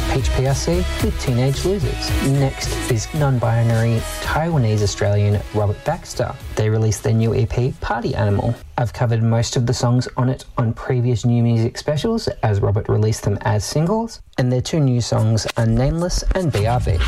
Peach PRC with Teenage Losers. Next is non-binary Taiwanese-Australian Robert Baxter. They released their new EP, Party Animal. I've covered most of the songs on it on previous new music specials, as Robert released them as singles, and their two new songs are Nameless and BRB.